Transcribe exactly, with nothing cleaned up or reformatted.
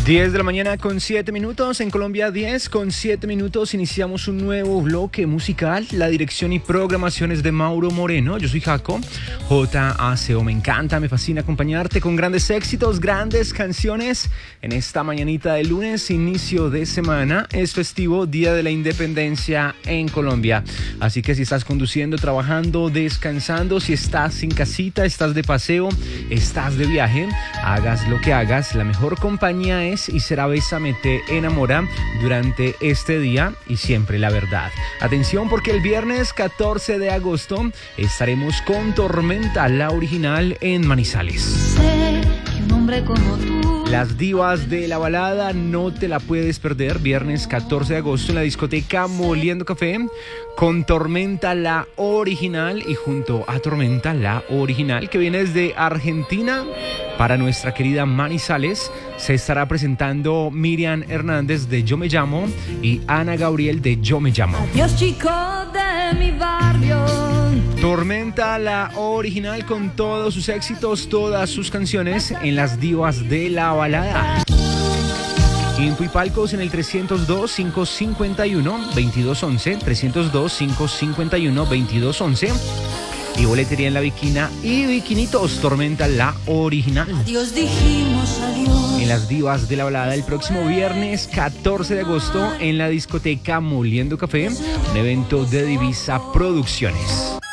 diez de la mañana con siete minutos, en Colombia diez con siete minutos, iniciamos un nuevo bloque musical. La dirección y programación es de Mauro Moreno, yo soy Jaco, J A C O. Me encanta, me fascina acompañarte con grandes éxitos, grandes canciones en esta mañanita de lunes, inicio de semana. Es festivo, Día de la Independencia en Colombia, así que si estás conduciendo, trabajando, descansando, si estás en casita, estás de paseo, estás de viaje, hagas lo que hagas, la mejor compañía es y será Bésame Te Enamora durante este día y siempre la verdad. Atención, porque el viernes catorce de agosto estaremos con Tormenta, la original, en Manizales. Sé que un hombre como tú. Las divas de la balada, no te la puedes perder. Viernes catorce de agosto en la discoteca Moliendo Café con Tormenta, la original, y junto a Tormenta, la original, que viene desde Argentina para nuestra querida Manizales, se estará presentando Miriam Hernández de Yo Me Llamo y Ana Gabriel de Yo Me Llamo. Adiós, chico de mi barrio. Tormenta, la original, con todos sus éxitos, todas sus canciones en las divas de la balada. Info y palcos en el trescientos dos, quinientos cincuenta y uno, veintidós once, trescientos dos, quinientos cincuenta y uno, veintidós once. Y boletería en La Viquina y Viquinitos. Tormenta, la original. Adiós, dijimos adiós. En las divas de la balada el próximo viernes catorce de agosto en la discoteca Moliendo Café, un evento de Divisa Producciones.